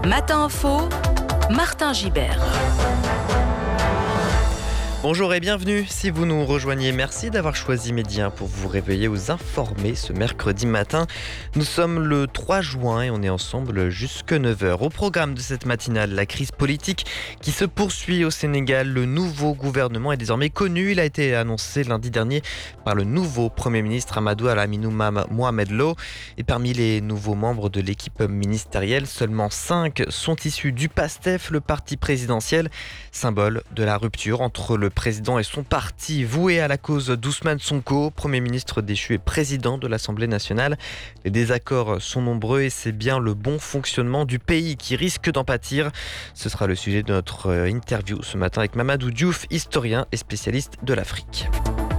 Matin Info, Martin Gibert. Bonjour et bienvenue. Si vous nous rejoignez, merci d'avoir choisi Midi 1 pour vous réveiller, vous informer ce mercredi matin. Nous sommes le 3 juin et on est ensemble jusque 9h. Au programme de cette matinale, la crise politique qui se poursuit au Sénégal. Le nouveau gouvernement est désormais connu. Il a été annoncé lundi dernier par le nouveau Premier ministre Amadou Alaminou Mohamed Lo. Et parmi les nouveaux membres de l'équipe ministérielle, seulement 5 sont issus du PASTEF, le parti présidentiel, symbole de la rupture entre le président et son parti voué à la cause d'Ousmane Sonko, Premier ministre déchu et président de l'Assemblée nationale. Les désaccords sont nombreux et c'est bien le bon fonctionnement du pays qui risque d'en pâtir. Ce sera le sujet de notre interview ce matin avec Mamadou Diouf, historien et spécialiste de l'Afrique.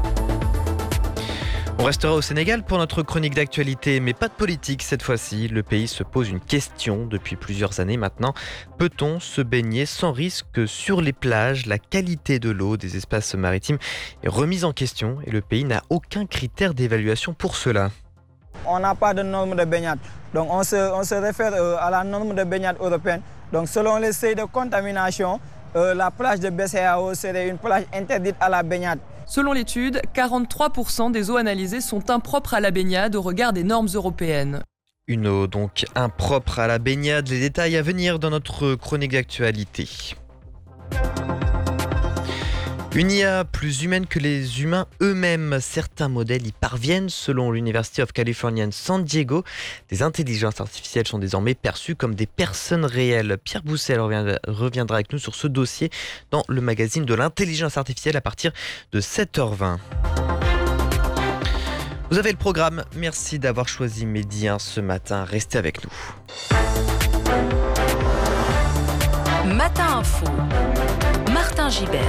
On restera au Sénégal pour notre chronique d'actualité, mais pas de politique cette fois-ci. Le pays se pose une question depuis plusieurs années maintenant. Peut-on se baigner sans risque sur les plages ? La qualité de l'eau des espaces maritimes est remise en question et le pays n'a aucun critère d'évaluation pour cela. On n'a pas de norme de baignade, donc on se réfère à la norme de baignade européenne. Donc selon les seuils de contamination, la plage de BCAO serait une plage interdite à la baignade. Selon l'étude, 43% des eaux analysées sont impropres à la baignade au regard des normes européennes. Une eau donc impropre à la baignade. Les détails à venir dans notre chronique d'actualité. Une IA plus humaine que les humains eux-mêmes. Certains modèles y parviennent. Selon l'University of California San Diego, des intelligences artificielles sont désormais perçues comme des personnes réelles. Pierre Boussel reviendra avec nous sur ce dossier dans le magazine de l'intelligence artificielle à partir de 7h20. Vous avez le programme. Merci d'avoir choisi Midi 1 ce matin. Restez avec nous. Matin Info, Martin Gibert.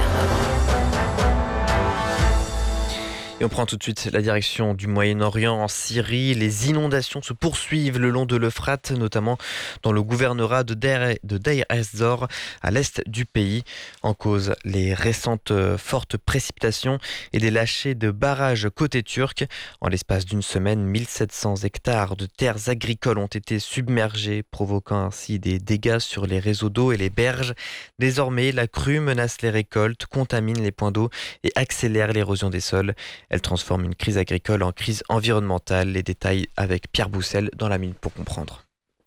Et on prend tout de suite la direction du Moyen-Orient, en Syrie. Les inondations se poursuivent le long de l'Euphrate, notamment dans le gouvernorat de Deir ez-Zor, à l'est du pays. En cause, les récentes fortes précipitations et des lâchers de barrages côté turc. En l'espace d'une semaine, 1700 hectares de terres agricoles ont été submergés, provoquant ainsi des dégâts sur les réseaux d'eau et les berges. Désormais, la crue menace les récoltes, contamine les points d'eau et accélère l'érosion des sols. Elle transforme une crise agricole en crise environnementale. Les détails avec Pierre Boussel dans la Minute pour comprendre.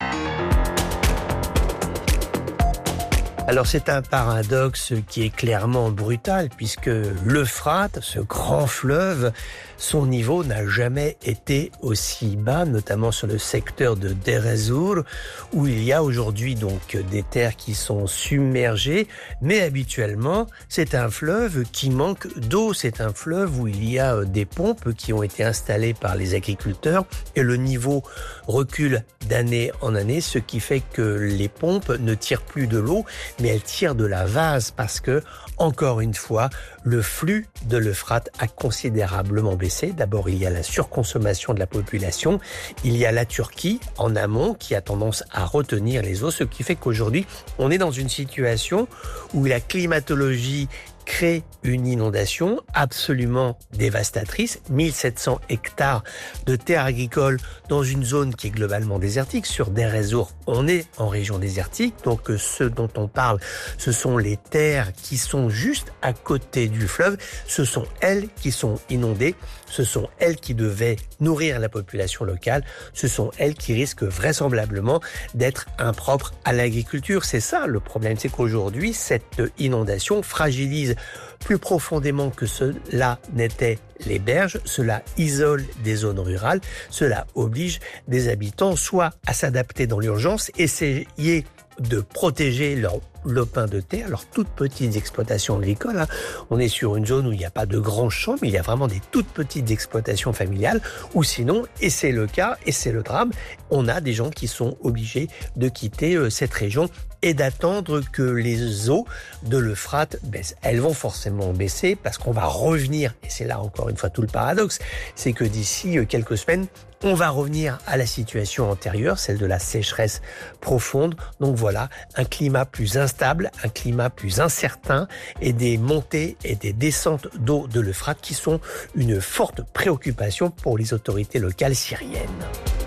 Alors c'est un paradoxe qui est clairement brutal puisque l'Euphrate, ce grand fleuve, son niveau n'a jamais été aussi bas, notamment sur le secteur de Deir ez-Zor, où il y a aujourd'hui donc des terres qui sont submergées, mais habituellement c'est un fleuve qui manque d'eau, c'est un fleuve où il y a des pompes qui ont été installées par les agriculteurs et le niveau recule d'année en année, ce qui fait que les pompes ne tirent plus de l'eau, mais elles tirent de la vase parce que, encore une fois, le flux de l'Euphrate a considérablement baissé. D'abord, il y a la surconsommation de la population. Il y a la Turquie, en amont, qui a tendance à retenir les eaux, ce qui fait qu'aujourd'hui, on est dans une situation où la climatologie crée une inondation absolument dévastatrice. 1700 hectares de terres agricoles dans une zone qui est globalement désertique. Sur Deir ez-Zor, on est en région désertique. Donc ce dont on parle, ce sont les terres qui sont juste à côté du fleuve. Ce sont elles qui sont inondées. Ce sont elles qui devaient nourrir la population locale. Ce sont elles qui risquent vraisemblablement d'être impropres à l'agriculture. C'est ça le problème, c'est qu'aujourd'hui, cette inondation fragilise plus profondément que cela n'était les berges, cela isole des zones rurales, cela oblige des habitants soit à s'adapter dans l'urgence, essayer de protéger leur lopin de terre, leurs toutes petites exploitations agricoles. On est sur une zone où il n'y a pas de grands champs, mais il y a vraiment des toutes petites exploitations familiales, ou sinon, et c'est le cas, et c'est le drame, on a des gens qui sont obligés de quitter cette région et d'attendre que les eaux de l'Euphrate baissent. Elles vont forcément baisser parce qu'on va revenir, et c'est là encore une fois tout le paradoxe, c'est que d'ici quelques semaines, on va revenir à la situation antérieure, celle de la sécheresse profonde. Donc voilà, un climat plus instable, un climat plus incertain et des montées et des descentes d'eau de l'Euphrate qui sont une forte préoccupation pour les autorités locales syriennes.